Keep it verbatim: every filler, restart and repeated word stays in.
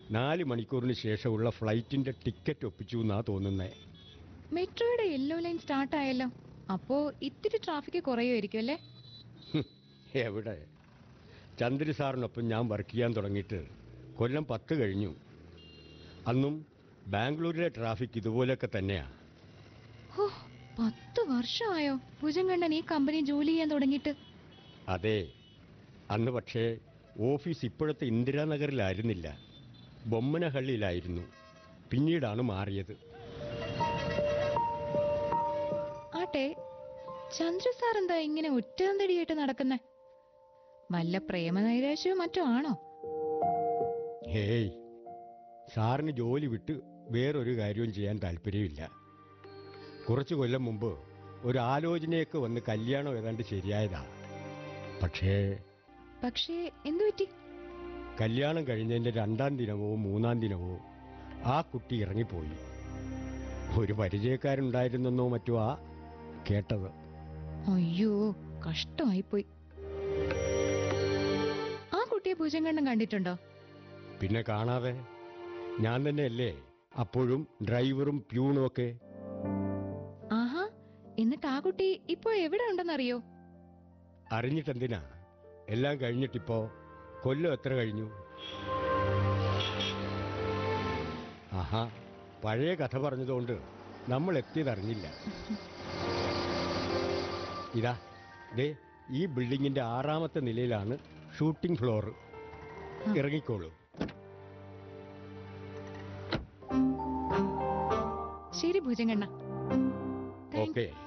നാല് മണിക്കൂറിന് ശേഷമുള്ള ഫ്ലൈറ്റിന്റെ ടിക്കറ്റ് ഒപ്പിച്ചു എന്നാ തോന്നുന്നേ. മെട്രോയുടെ യെല്ലോ ലൈൻ സ്റ്റാർട്ട് ആയല്ലോ. അപ്പോ ഇത്തിരി ട്രാഫിക് കുറയുമായിരിക്കും അല്ലേ? എവിടെ, ചന്ദ്ര സാറിനൊപ്പം ഞാൻ വർക്ക് ചെയ്യാൻ തുടങ്ങിയിട്ട് കൊല്ലം പത്ത് കഴിഞ്ഞു. അന്നും ബാംഗ്ലൂരിലെ ട്രാഫിക് ഇതുപോലെയൊക്കെ തന്നെയാ. ഓ, പത്ത് വർഷമായോ ഭുജങ്കണ്ണൻ ഈ കമ്പനി ജോലി ചെയ്യാൻ തുടങ്ങിയിട്ട്? അതെ, അന്ന് പക്ഷേ ഓഫീസ് ഇപ്പോഴത്തെ ഇന്ദിരാനഗറിലായിരുന്നില്ല, ബൊമ്മനഹള്ളിയിലായിരുന്നു. പിന്നീടാണ് മാറിയത്. ആട്ടെ, ചന്ദ്ര സാർ എന്താ ഇങ്ങനെ ഒറ്റന്തടിയായിട്ട് നടക്കുന്നേ? വല്ല പ്രേമനൈരാശ്യവും മറ്റോ ആണോ? ഹേയ്, സാറിന് ജോലി വിട്ട് വേറൊരു കാര്യവും ചെയ്യാൻ താല്പര്യമില്ല. കുറച്ചു കൊല്ലം മുമ്പ് ഒരു ആലോചനയൊക്കെ വന്ന് കല്യാണം ഏതാണ്ട് ശരിയായതാ. പക്ഷേ പക്ഷേ എന്തു പറ്റി? കല്യാണം കഴിഞ്ഞതിന്റെ രണ്ടാം ദിനമോ മൂന്നാം ദിനമോ ആ കുട്ടി ഇറങ്ങിപ്പോയി. ഒരു പരിചയക്കാരുണ്ടായിരുന്നെന്നോ മറ്റോ ആ കേട്ടത്. അയ്യോ, കഷ്ടമായിപ്പോയി. ആ കുട്ടിയെ ഭുജങ്കണ്ണൻ കണ്ടിട്ടുണ്ടോ? പിന്നെ കാണാതെ, ഞാൻ തന്നെയല്ലേ അപ്പോഴും ഡ്രൈവറും പ്യൂണും ഒക്കെ. ആഹാ, എന്നിട്ട് ആ കുട്ടി ഇപ്പോൾ എവിടെ ഉണ്ടെന്നറിയോ? അറിഞ്ഞിട്ടെന്തിനാ, എല്ലാം കഴിഞ്ഞിട്ടിപ്പോ കൊല്ലം എത്ര കഴിഞ്ഞു? ആഹാ, പഴയ കഥ പറഞ്ഞതുകൊണ്ട് നമ്മൾ എത്തിയതറിഞ്ഞില്ല. ഇതാ ദേ, ഈ ബിൽഡിങ്ങിന്റെ ആറാമത്തെ നിലയിലാണ് ഷൂട്ടിംഗ് ഫ്ലോർ. ഇറങ്ങിക്കോളൂ. ശരി ഭുജങ്കണ്ണ. ഓക്കെ.